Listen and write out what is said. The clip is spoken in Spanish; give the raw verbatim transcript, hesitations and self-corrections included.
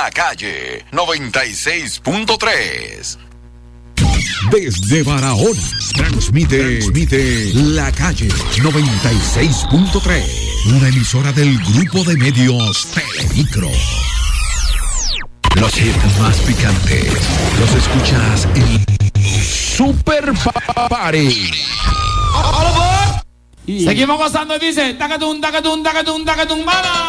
La Calle noventa y seis punto tres. Desde Barahona, transmite, transmite La Calle noventa y seis punto tres. Una emisora del grupo de medios Telemicro. Los hits más picantes los escuchas en Super Party. Seguimos gozando y dice, tacatun, tacatun, tacatun, tacatun, mano.